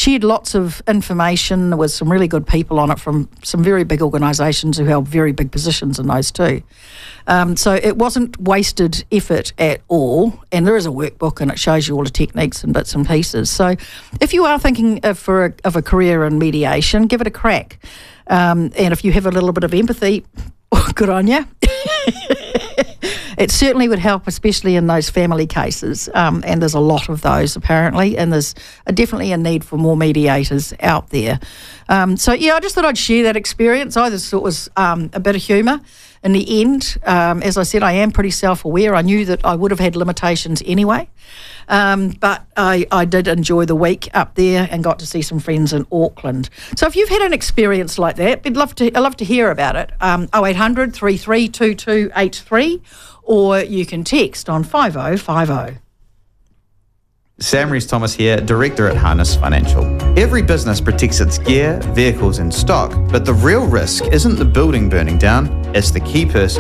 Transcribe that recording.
shared lots of information. There was some really good people on it from some very big organisations who held very big positions in those too. So it wasn't wasted effort at all, and there is a workbook and it shows you all the techniques and bits and pieces. So if you are thinking of a career in mediation, give it a crack. And if you have a little bit of empathy, good on you. It certainly would help, especially in those family cases, and there's a lot of those apparently, and there's definitely a need for more mediators out there. So I just thought I'd share that experience. I just thought it was a bit of humour in the end. As I said, I am pretty self-aware. I knew that I would have had limitations anyway, but I did enjoy the week up there and got to see some friends in Auckland. So if you've had an experience like that, I'd love to hear about it. 0800 332283, or you can text on 5050. Sam Rees-Thomas here, Director at Harness Financial. Every business protects its gear, vehicles and stock, but the real risk isn't the building burning down, it's the key person